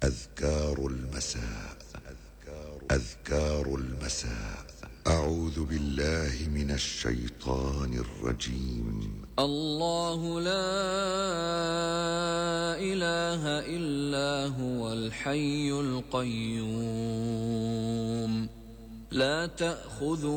أذكار المساء. أذكار المساء. أعوذ بالله من الشيطان الرجيم. الله لا إله إلا هو الحي القيوم لا تأخذه